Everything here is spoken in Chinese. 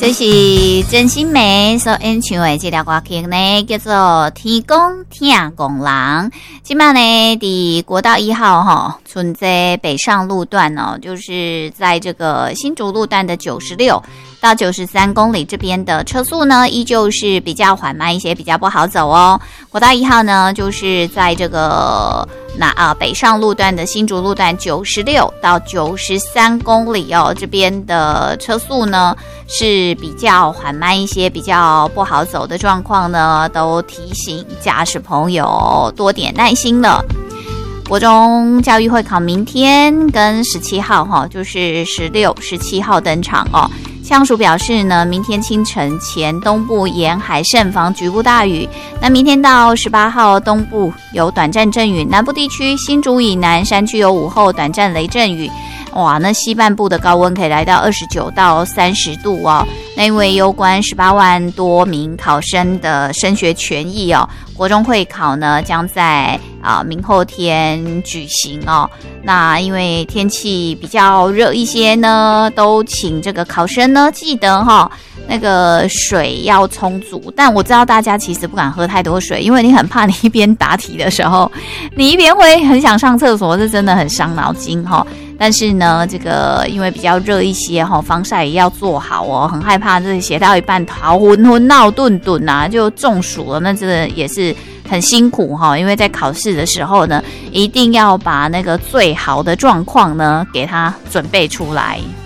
这是真心梅所演唱的这条歌曲呢，叫做《天公听公人》。今晚呢，伫国道1号存在北上路段哦，就是在这个新竹路段的96到93公里这边的车速呢，依旧是比较缓慢一些，比较不好走哦。国道1号呢，就是在这个北上路段的新竹路段96到93公里哦，这边的车速呢是比较缓慢一些，比较不好走的状况呢，都提醒驾驶朋友多点耐心了。国中教育会考明天跟17号就是16、17号登场哦。气象署表示呢，明天清晨前东部沿海慎防局部大雨，那明天到18号东部有短暂阵雨，南部地区新竹以南山区有午后短暂雷阵雨。哇，那西半部的高温可以来到29到30度哦。那因为攸关18万多名考生的升学权益哦，国中会考呢将在明后天举行哦。那因为天气比较热一些呢，都请这个考生呢记得那个水要充足，但我知道大家其实不敢喝太多水，因为你很怕你一边答题的时候，你一边会很想上厕所，这真的很伤脑筋但是呢，这个因为比较热一些防晒也要做好哦，很害怕这写到一半头昏昏闹顿顿就中暑了，那真的也是很辛苦因为在考试的时候呢，一定要把那个最好的状况呢给它准备出来。